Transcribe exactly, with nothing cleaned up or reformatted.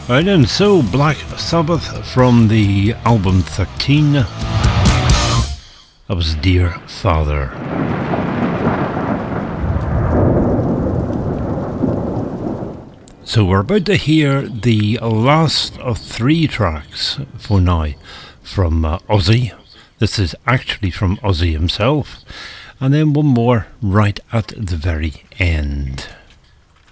Right, and so Black Sabbath from the album thirteen. That was Dear Father. So we're about to hear the last of three tracks for now from uh, Ozzy. This is actually from Ozzy himself. And then one more right at the very end.